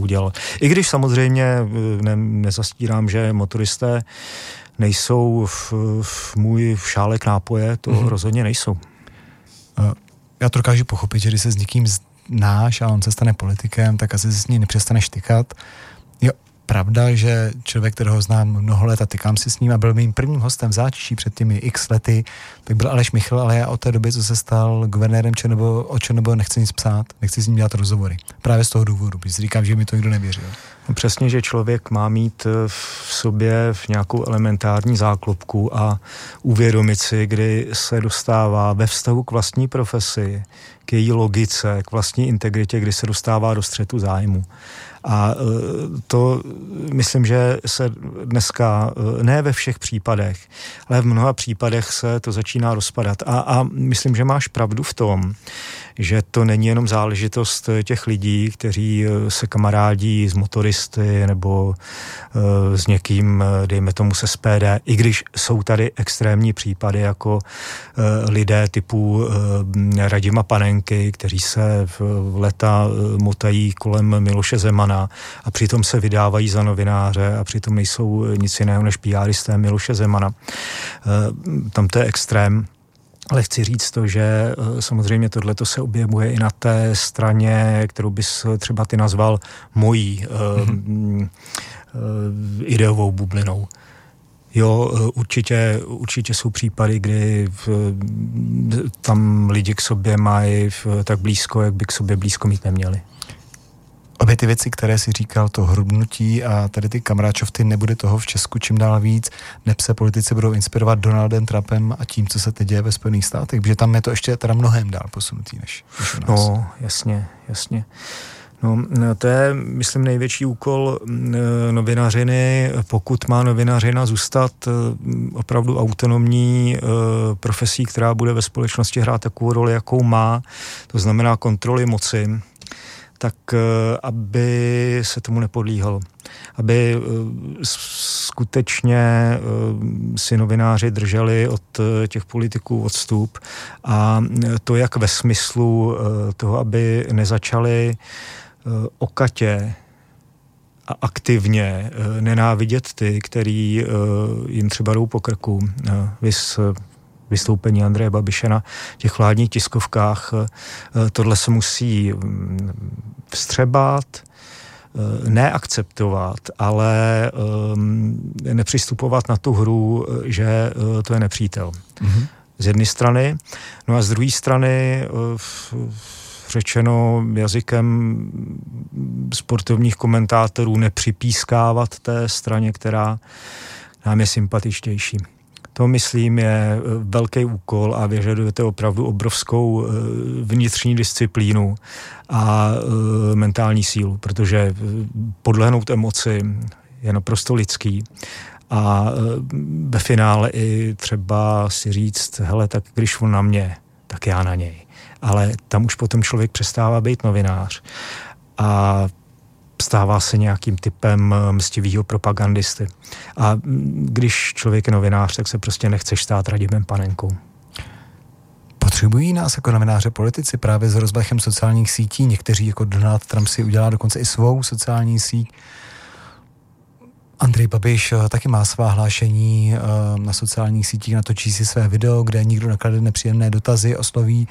udělal. I když samozřejmě nezastírám, že motoristé nejsou v můj šálek nápoje, to rozhodně nejsou. Já to dokážu pochopit, že když se s někým znáš a on se stane politikem, tak asi se s ním nepřestane štykat. Jo, pravda, že člověk, kterého znám mnoho let a tykám si s ním a byl mým prvním hostem v Zátiší před těmi x lety, tak byl Aleš Michl, ale já od té doby, co se stal guvernérem ČNB, nechci nic psát, nechci s ním dělat rozhovory. Právě z toho důvodu, protože si říkám, že mi to nikdo nevěřil. No přesně, že člověk má mít v sobě v nějakou elementární záklopku a uvědomit si, kdy se dostává ve vztahu k vlastní profesi, k její logice, k vlastní integritě, kdy se dostává do střetu zájmu. A to myslím, že se dneska ne ve všech případech, ale v mnoha případech se to začíná rozpadat. A myslím, že máš pravdu v tom, že to není jenom záležitost těch lidí, kteří se kamarádí s motoristy nebo s někým, dejme tomu se SPD, i když jsou tady extrémní případy jako lidé typu Radima Panenky, kteří se v leta motají kolem Miloše Zemana a přitom se vydávají za novináře a přitom nejsou nic jiného než PRisté Miloše Zemana. Tam to je extrém. Ale chci říct to, že samozřejmě tohleto se objevuje i na té straně, kterou bys třeba ty nazval mojí ideovou bublinou. Jo, určitě jsou případy, kdy tam lidi k sobě mají tak blízko, jak by k sobě blízko mít neměli. Obě ty věci, které si říkal, to hrubnutí a tady ty kamaráčovty, nebude toho v Česku čím dál víc, neb se politici budou inspirovat Donaldem Trumpem a tím, co se teď děje ve Spojených státech, protože tam je to ještě teda mnohem dál posunutý než u nás. No, jasně. No, to je, myslím, největší úkol novinařiny, pokud má novinařina zůstat opravdu autonomní profesí, která bude ve společnosti hrát takovou roli, jakou má, to znamená kontroly moci, tak aby se tomu nepodlíhalo. Aby skutečně si novináři drželi od těch politiků odstup a to jak ve smyslu toho, aby nezačali okatě a aktivně nenávidět ty, který jim třeba jdou po krku. Vystoupení Andreje Babiše na těch vládních tiskovkách. Tohle se musí vstřebat, neakceptovat, ale nepřistupovat na tu hru, že to je nepřítel. Z jedné strany. No a z druhé strany řečeno jazykem sportovních komentátorů nepřipískávat té straně, která nám je sympatičtější. To, myslím, je velký úkol a vyžadujete opravdu obrovskou vnitřní disciplínu a mentální sílu, protože podlehnout emoci je naprosto lidský a ve finále i třeba si říct, hele, tak když on na mě, tak já na něj. Ale tam už potom člověk přestává být novinář a stává se nějakým typem mstivýho propagandisty. A když člověk je novinář, tak se prostě nechceš stát Radimem Panenkou. Potřebují nás jako novináře politici právě s rozmachem sociálních sítí? Někteří jako Donald Trump si udělá dokonce i svou sociální síť. Andrej Babiš taky má svá hlášení na sociálních sítích, natočí si své video, kde nikdo naklade nepříjemné dotazy, osloví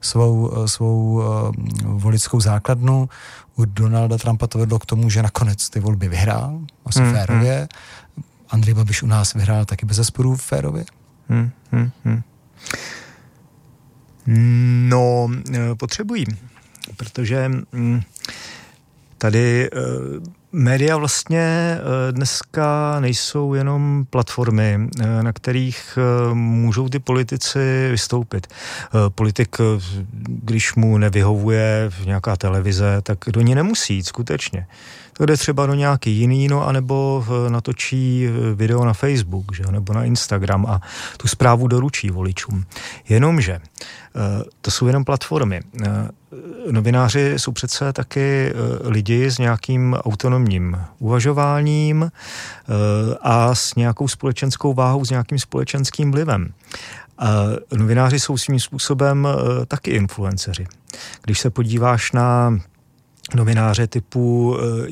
svou voličskou základnu. U Donalda Trumpa to vedlo k tomu, že nakonec ty volby vyhrál, asi férově. Andrej Babiš u nás vyhrál taky bezesporu férově. No, potřebují, protože tady média vlastně dneska nejsou jenom platformy, na kterých můžou ty politici vystoupit. Politik, když mu nevyhovuje nějaká televize, tak do ní nemusí jít skutečně. To jde třeba do nějaký jiný, no anebo natočí video na Facebook, že, nebo na Instagram a tu zprávu doručí voličům. Jenomže to jsou jenom platformy. Novináři jsou přece taky lidi s nějakým autonomním uvažováním a s nějakou společenskou váhou, s nějakým společenským vlivem. Novináři jsou svým způsobem taky influenceři. Když se podíváš na novináře typu